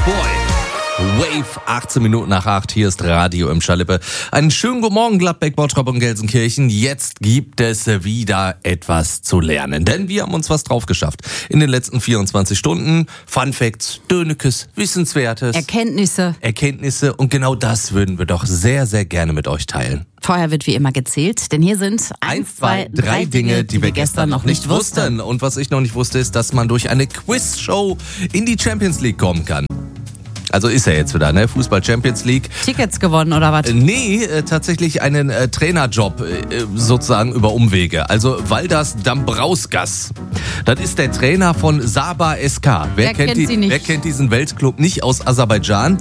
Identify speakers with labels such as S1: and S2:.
S1: Boy. Wave, 18 Minuten nach 8, hier ist Radio im Schalippe. Einen schönen guten Morgen, Gladbeck, Bottrop und Gelsenkirchen. Jetzt gibt es wieder etwas zu lernen, denn wir haben uns was drauf geschafft. In den letzten 24 Stunden Fun Facts, Dönekes, Wissenswertes. Erkenntnisse und genau das würden wir doch sehr, sehr gerne mit euch teilen.
S2: Vorher wird wie immer gezählt, denn hier sind
S1: 1, 2, 3 Dinge, die wir gestern noch nicht wussten. Und was ich noch nicht wusste, ist, dass man durch eine Quizshow in die Champions League kommen kann. Also ist er jetzt wieder, ne? Fußball Champions League.
S2: Tickets gewonnen oder was?
S1: Nee, tatsächlich einen Trainerjob sozusagen über Umwege. Also Valdas Dambrauskas. Das ist der Trainer von Sabah SK. Wer kennt sie nicht? Wer kennt diesen Weltclub nicht aus Aserbaidschan?